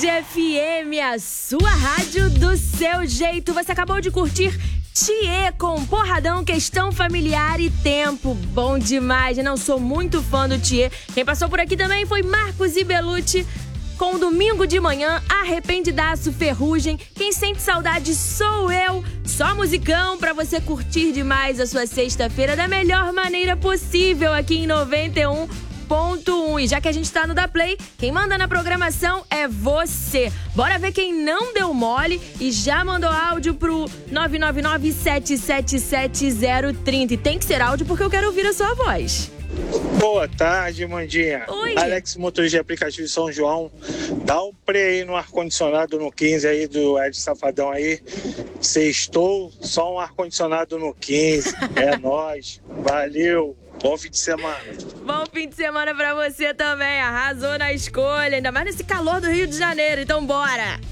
Band FM, a sua rádio do seu jeito. Você acabou de curtir Thier com Porradão, Questão Familiar e Tempo. Bom demais, não sou muito fã do Thier. Quem passou por aqui também foi Marcos e Belucci com Domingo de Manhã, Arrependidaço, Ferrugem. Quem sente saudade sou eu. Só musicão pra você curtir demais a sua sexta-feira da melhor maneira possível aqui em 91.1. E já que a gente tá no Da Play, quem manda na programação é você. Bora ver quem não deu mole e já mandou áudio pro 999-777-030. E tem que ser áudio porque eu quero ouvir a sua voz. Boa tarde, Mandinha. Oi. Alex, motorista de aplicativo de São João. Dá um play aí no ar-condicionado no 15 aí do Ed Safadão aí. Sextou, só um ar-condicionado no 15. É nóis. Valeu. Bom fim de semana. Bom fim de semana pra você também. Arrasou na escolha, ainda mais nesse calor do Rio de Janeiro. Então bora!